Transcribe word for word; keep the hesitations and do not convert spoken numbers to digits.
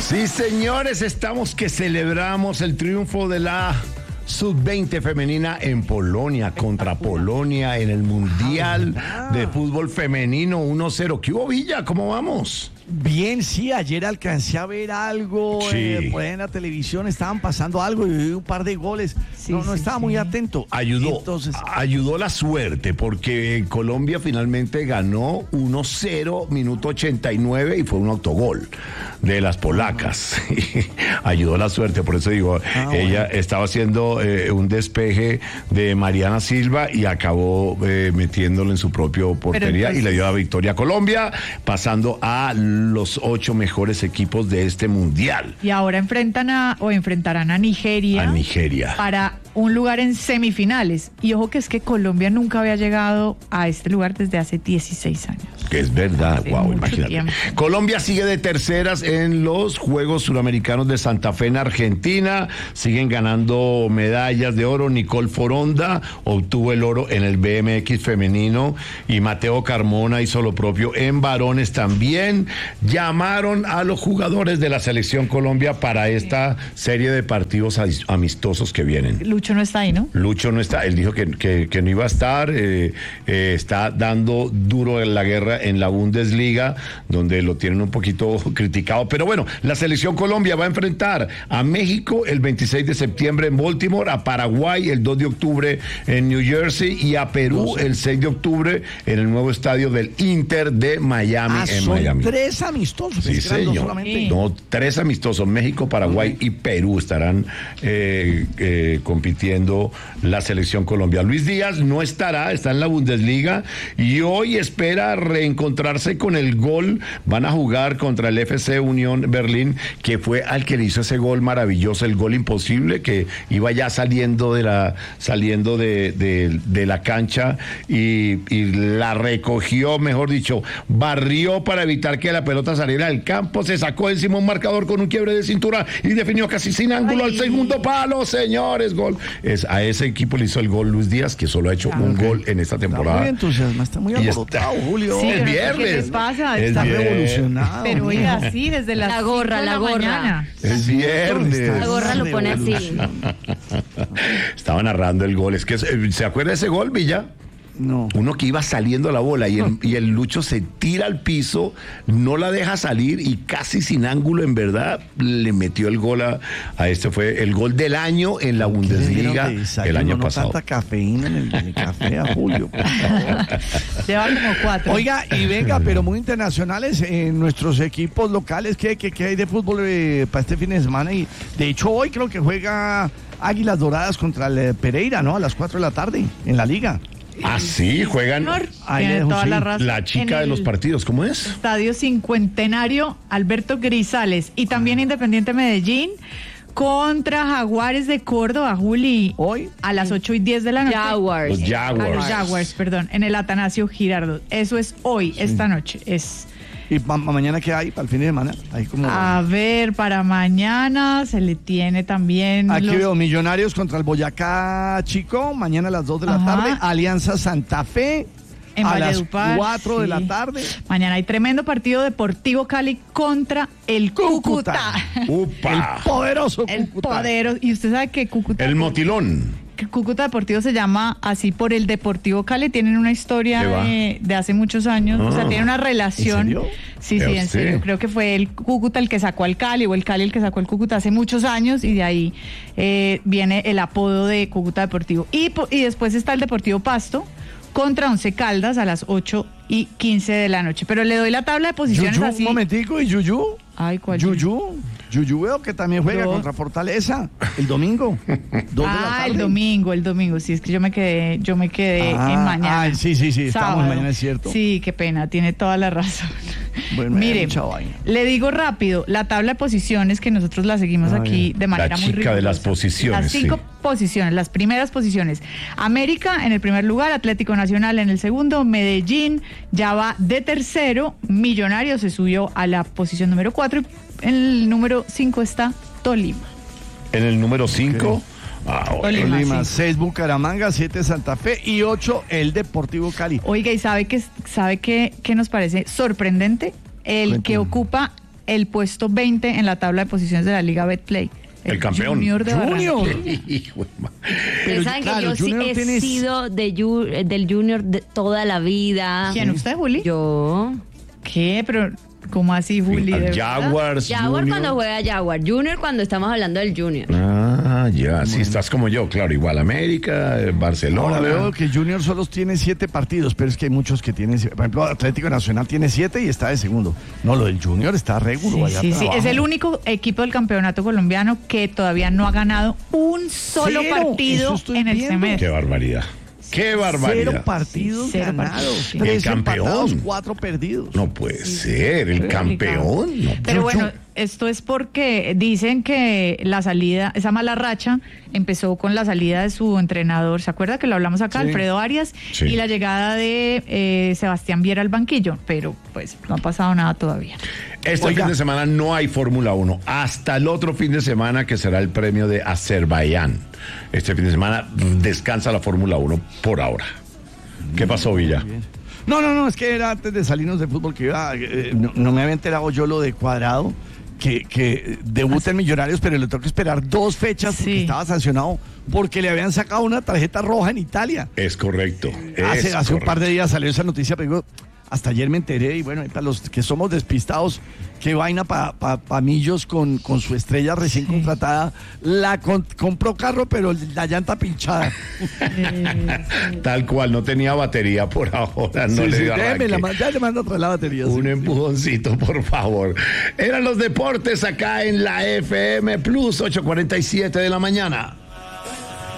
Sí, señores, estamos que celebramos el triunfo de la sub veinte femenina en Polonia, contra Polonia en el Mundial de Fútbol Femenino uno cero. ¿Qué hubo, Villa? ¿Cómo vamos? Bien, sí, ayer alcancé a ver algo, Sí. eh, pues en la televisión estaban pasando algo y vi un par de goles. Sí, no, no sí, estaba sí. muy atento. Ayudó, Entonces, ayudó la suerte porque Colombia finalmente ganó uno cero, minuto ochenta y nueve, y fue un autogol de las polacas. Ayudó la suerte, por eso digo, Ah, ella bueno. estaba haciendo eh, un despeje de Mariana Silva y acabó eh, metiéndolo en su propio portería entonces- y le dio la victoria a Colombia, pasando a los ocho mejores equipos de este mundial. Y ahora enfrentan a, o enfrentarán a Nigeria. A Nigeria. Para un lugar en semifinales. Y ojo que es que Colombia nunca había llegado a este lugar desde hace dieciséis años. Que es verdad, Hace wow, mucho imagínate. tiempo. Colombia sigue de terceras en los Juegos Suramericanos de Santa Fe en Argentina. Siguen ganando medallas de oro. Nicole Foronda obtuvo el oro en el B M X femenino y Mateo Carmona hizo lo propio en varones también. Llamaron a los jugadores de la Selección Colombia para esta serie de partidos amistosos que vienen. Lucho no está ahí, ¿no? Lucho no está, él dijo que, que, que no iba a estar, eh, eh, está dando duro en la guerra en la Bundesliga, donde lo tienen un poquito criticado, pero bueno, la Selección Colombia va a enfrentar a México el veintiséis de septiembre en Baltimore, a Paraguay el dos de octubre en New Jersey y a Perú el seis de octubre en el nuevo estadio del Inter de Miami, ah, en son Miami. tres amistosos. Sí, es que eran dos señor. solamente. Sí. No, tres amistosos, México, Paraguay y Perú estarán eh, eh, compitiendo la Selección Colombia. Luis Díaz no estará, está en la Bundesliga y hoy espera reencontrarse con el gol. Van a jugar contra el F C Unión Berlín, que fue al que le hizo ese gol maravilloso, el gol imposible, que iba ya saliendo de la, saliendo de, de, de la cancha y, y la recogió, mejor dicho, barrió para evitar que la pelota saliera del campo, se sacó encima un marcador con un quiebre de cintura y definió casi sin ángulo Ay. al segundo palo, señores, gol. Es, a ese equipo le hizo el gol Luis Díaz, que solo ha hecho un gol en esta Está temporada. muy entusiasmado, está muy Y está- alborotado, Julio. Sí, es yo no sé viernes. ¿Qué les pasa? Es Está viernes. revolucionado. Pero oiga, sí, desde las La gorra, cinco de la gorra. mañana. Es viernes. La gorra lo pone así. Estaba narrando el gol. Es que eh, ¿se acuerda de ese gol, Villa? No. Uno que iba saliendo la bola y el, y el Lucho se tira al piso, no la deja salir y casi sin ángulo, en verdad, le metió el gol a, a este. Fue el gol del año en la Bundesliga el año no pasado. tanta cafeína en el, en el café a Julio, por favor. Lleva como cuatro. Oiga, y venga, pero muy internacionales en nuestros equipos locales. ¿Qué, qué, qué hay de fútbol eh, para este fin de semana? Y de hecho, hoy creo que juega Águilas Doradas contra el eh, Pereira, ¿no? A las cuatro de la tarde en la Liga. Ah, sí, juegan Señor, Ahí tiene le dejo, toda sí. la razón. la chica En de los el partidos. ¿Cómo es? Estadio Cincuentenario Alberto Grisales y también Independiente Medellín contra Jaguares de Córdoba, Juli. Hoy. A las ocho y diez de la noche. Jaguars. Los Jaguars. A los Jaguars, perdón, en el Atanasio Girardot. Eso es hoy, esta noche. Es ¿Y pa- pa- mañana qué hay para el fin de semana? Ahí como... a ver, para mañana se le tiene también. Aquí los- veo Millonarios contra el Boyacá Chico, mañana a las dos de la Ajá. tarde. Alianza Santa Fe En a las Valledupar, cuatro de sí. la tarde. Mañana hay tremendo partido Deportivo Cali contra el Cúcuta. ¡Upa! El poderoso El Cúcuta. poderoso. Y usted sabe que Cúcuta. El motilón. que Cúcuta Deportivo se llama así por el Deportivo Cali. Tienen una historia ¿Qué va? de, de hace muchos años. O sea, Ah. tiene una relación. ¿En serio? Sí, ¿Vea sí, en usted? serio. Creo que fue el Cúcuta el que sacó al Cali o el Cali el que sacó al Cúcuta hace muchos años y de ahí eh, viene el apodo de Cúcuta Deportivo. Y, po- y después está el Deportivo Pasto contra Once Caldas a las ocho y quince de la noche. Pero le doy la tabla de posiciones Yuyu, así. un momentico, y Yuyu. Ay, ¿cuál? Yuyu. Yuyu veo que también juega Yo- contra Fortaleza el domingo. Dos de la Ah, tarde. el domingo, el domingo. Sí, es que yo me quedé, yo me quedé Ah, en mañana. ah, sí, sí, sí, estamos Sábado. mañana, es cierto. Sí, qué pena, tiene toda la razón. Bueno, hay Mire, mucha vaina. le digo rápido, la tabla de posiciones que nosotros la seguimos A aquí ver. de manera La muy chica de rigurosa. las posiciones, Las cinco sí. posiciones, las primeras posiciones. América en el primer lugar, Atlético Nacional en el segundo, Medellín ya va de tercero, Millonarios se subió a la posición número cuatro y en el número cinco está Tolima. En el número cinco. Ah, bueno. Tolima, Tolima, sí. seis Bucaramanga, siete Santa Fe y ocho el Deportivo Cali. Oiga, ¿y sabe qué sabe qué, qué nos parece sorprendente? El Cuéntame. que ocupa el puesto veinte en la tabla de posiciones de la Liga Betplay. El campeón. Junior de Junior. Hijo de ma- Pero saben claro, que yo sí Junior he tiene- sido de ju- del Junior de toda la vida. ¿Quién, usted, Juli? Yo. ¿Qué? Pero, ¿cómo así, Juli? ¿De verdad? Jaguars, Jaguar Junior. cuando juega Jaguar. Junior cuando estamos hablando del Junior. Ah, ya, sí, estás como yo, claro, igual América, eh, Barcelona. Ahora veo que Junior solo tiene siete partidos, pero es que hay muchos que tienen, por ejemplo, Atlético Nacional tiene siete y está de segundo. No, lo del Junior está regulo. Sí, sí, sí. Es el único equipo del campeonato colombiano que todavía no ha ganado un solo Cero, partido eso estoy en el viendo. semestre. Qué barbaridad. Qué barbaridad. Cero partidos Cero ganados, partidos, sí. tres El campeón. empatados, cuatro perdidos. No puede ser, el campeón. No, Pero yo- bueno, esto es porque dicen que la salida, esa mala racha, empezó con la salida de su entrenador. ¿Se acuerda que lo hablamos acá, Sí. Alfredo Arias? Sí. Y la llegada de eh, Sebastián Viera al banquillo. Pero pues no ha pasado nada todavía. Este Oiga. fin de semana no hay Fórmula uno. Hasta el otro fin de semana, que será el premio de Azerbaiyán. Este fin de semana descansa la Fórmula uno por ahora. ¿Qué pasó, Villa? No, no, no, es que era antes de salirnos de fútbol que iba, eh, no, no me había enterado yo lo de Cuadrado, que, que debuta en Millonarios, pero le toca esperar dos fechas porque Sí. estaba sancionado porque le habían sacado una tarjeta roja en Italia. Es correcto. Hace, es hace un correcto. par de días salió esa noticia, pero digo, hasta ayer me enteré y bueno, y para los que somos despistados, qué vaina para pa, pa Millos con, con su estrella recién Sí. contratada, la con- compró carro pero la llanta pinchada. Tal cual, no tenía batería por ahora, no Sí, le sí, dio déjeme, arranque. la ma- ya le mando atrás la batería. sí. Un empujoncito, por favor. Eran los deportes acá en la F M Plus, ocho cuarenta y siete de la mañana.